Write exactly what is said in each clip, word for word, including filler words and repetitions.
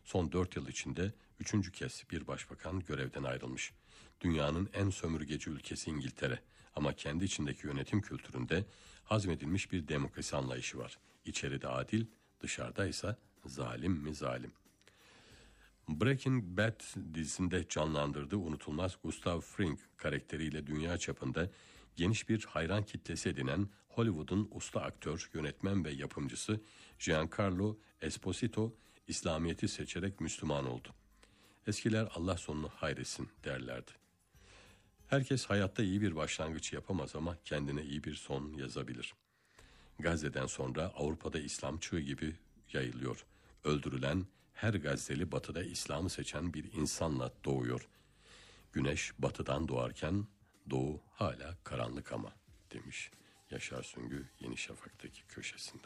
Son dört yıl içinde üçüncü kez bir başbakan görevden ayrılmış. Dünyanın en sömürgeci ülkesi İngiltere ama kendi içindeki yönetim kültüründe hazmedilmiş bir demokrasi anlayışı var. İçeride adil, dışarıda ise zalim mi zalim. Breaking Bad dizisinde canlandırdığı unutulmaz Gustav Fring karakteriyle dünya çapında geniş bir hayran kitlesi edinen Hollywood'un usta aktör, yönetmen ve yapımcısı Giancarlo Esposito, İslamiyet'i seçerek Müslüman oldu. Eskiler Allah sonunu hayretsin derlerdi. Herkes hayatta iyi bir başlangıç yapamaz ama kendine iyi bir son yazabilir. Gazze'den sonra Avrupa'da İslam çığ gibi yayılıyor. Öldürülen her Gazze'li batıda İslam'ı seçen bir insanla doğuyor. Güneş batıdan doğarken doğu hala karanlık ama demiş Yaşar Süngü Yeni Şafak'taki köşesinde.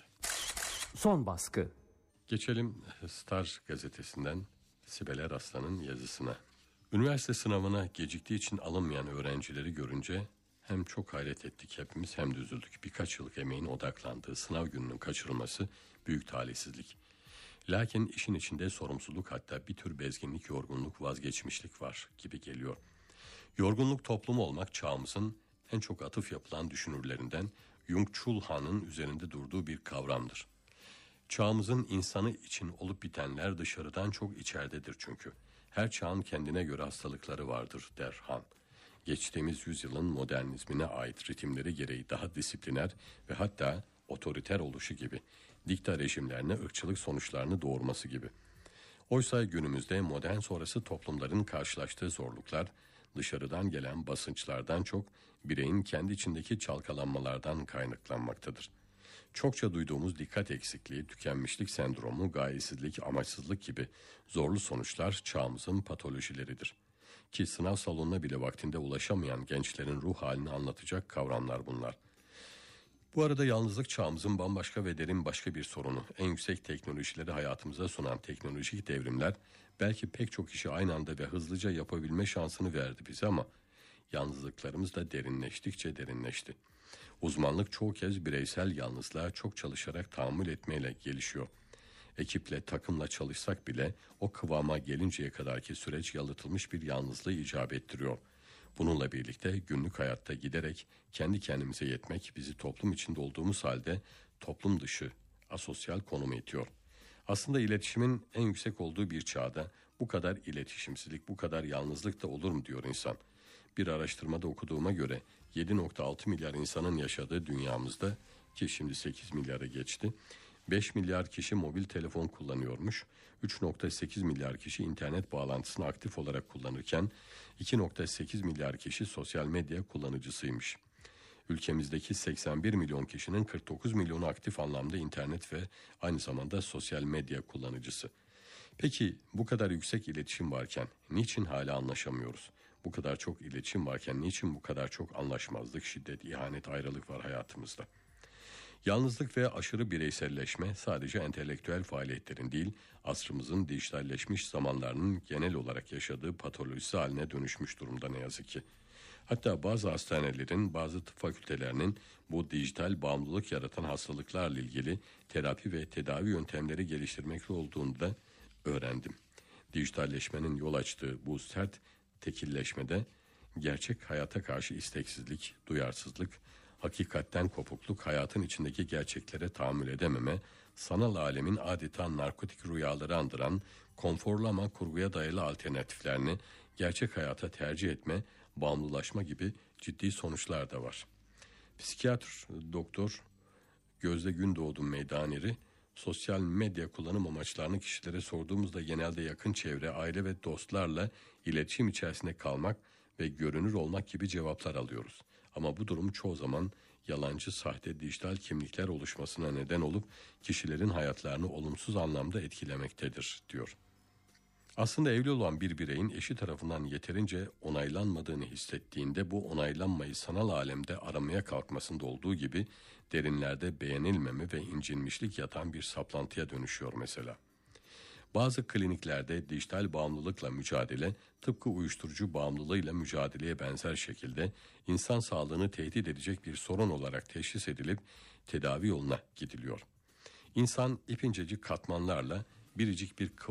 Son baskı. Geçelim Star gazetesinden Sibel Eraslan'ın yazısına. Üniversite sınavına geciktiği için alınmayan öğrencileri görünce hem çok hayret ettik hepimiz hem de üzüldük. Birkaç yıllık emeğin odaklandığı sınav gününün kaçırılması büyük talihsizlik. Lakin işin içinde sorumsuzluk, hatta bir tür bezginlik, yorgunluk, vazgeçmişlik var gibi geliyor. Yorgunluk toplumu olmak çağımızın en çok atıf yapılan düşünürlerinden Byung-Chul Han'ın üzerinde durduğu bir kavramdır. Çağımızın insanı için olup bitenler dışarıdan çok içeridedir çünkü. Her çağın kendine göre hastalıkları vardır der Han. Geçtiğimiz yüzyılın modernizmine ait ritimleri gereği daha disipliner ve hatta otoriter oluşu gibi, dikta rejimlerine ırkçılık sonuçlarını doğurması gibi. Oysa günümüzde modern sonrası toplumların karşılaştığı zorluklar, dışarıdan gelen basınçlardan çok bireyin kendi içindeki çalkalanmalardan kaynaklanmaktadır. Çokça duyduğumuz dikkat eksikliği, tükenmişlik sendromu, gayesizlik, amaçsızlık gibi zorlu sonuçlar çağımızın patolojileridir. Ki sınav salonuna bile vaktinde ulaşamayan gençlerin ruh halini anlatacak kavramlar bunlar. Bu arada yalnızlık çağımızın bambaşka ve derin başka bir sorunu. En yüksek teknolojileri hayatımıza sunan teknolojik devrimler belki pek çok işi aynı anda ve hızlıca yapabilme şansını verdi bize ama yalnızlıklarımız da derinleştikçe derinleşti. Uzmanlık çoğu kez bireysel yalnızlığa çok çalışarak tahammül etmeyle gelişiyor. Ekiple, takımla çalışsak bile o kıvama gelinceye kadarki süreç yalıtılmış bir yalnızlığı icap ettiriyor. Bununla birlikte günlük hayatta giderek kendi kendimize yetmek bizi toplum içinde olduğumuz halde toplum dışı, asosyal konuma itiyor. Aslında iletişimin en yüksek olduğu bir çağda bu kadar iletişimsizlik, bu kadar yalnızlık da olur mu diyor insan. Bir araştırmada okuduğuma göre yedi virgül altı milyar insanın yaşadığı dünyamızda, ki şimdi sekiz milyara geçti, beş milyar kişi mobil telefon kullanıyormuş, üç virgül sekiz milyar kişi internet bağlantısını aktif olarak kullanırken iki virgül sekiz milyar kişi sosyal medya kullanıcısıymış. Ülkemizdeki seksen bir milyon kişinin kırk dokuz milyonu aktif anlamda internet ve aynı zamanda sosyal medya kullanıcısı. Peki bu kadar yüksek iletişim varken niçin hala anlaşamıyoruz? Bu kadar çok iletişim varken niçin bu kadar çok anlaşmazlık, şiddet, ihanet, ayrılık var hayatımızda? Yalnızlık ve aşırı bireyselleşme sadece entelektüel faaliyetlerin değil, asrımızın dijitalleşmiş zamanlarının genel olarak yaşadığı patolojisi haline dönüşmüş durumda ne yazık ki. Hatta bazı hastanelerin, bazı tıp fakültelerinin bu dijital bağımlılık yaratan hastalıklarla ilgili terapi ve tedavi yöntemleri geliştirmekte olduğunu da öğrendim. Dijitalleşmenin yol açtığı bu sert tekilleşmede gerçek hayata karşı isteksizlik, duyarsızlık, hakikatten kopukluk, hayatın içindeki gerçeklere tahammül edememe, sanal alemin adeta narkotik rüyaları andıran konforlu ama kurguya dayalı alternatiflerini gerçek hayata tercih etme, bağımlılaşma gibi ciddi sonuçlar da var. Psikiyatr doktor Gözde Gündoğdu Meydaneri, sosyal medya kullanım amaçlarını kişilere sorduğumuzda genelde yakın çevre, aile ve dostlarla iletişim içerisinde kalmak ve görünür olmak gibi cevaplar alıyoruz. Ama bu durum çoğu zaman yalancı, sahte dijital kimlikler oluşmasına neden olup kişilerin hayatlarını olumsuz anlamda etkilemektedir, diyor. Aslında evli olan bir bireyin eşi tarafından yeterince onaylanmadığını hissettiğinde bu onaylanmayı sanal alemde aramaya kalkmasında olduğu gibi derinlerde beğenilmeme ve incinmişlik yatan bir saplantıya dönüşüyor mesela. Bazı kliniklerde dijital bağımlılıkla mücadele tıpkı uyuşturucu bağımlılığıyla mücadeleye benzer şekilde insan sağlığını tehdit edecek bir sorun olarak teşhis edilip tedavi yoluna gidiliyor. İnsan ip incecik katmanlarla biricik bir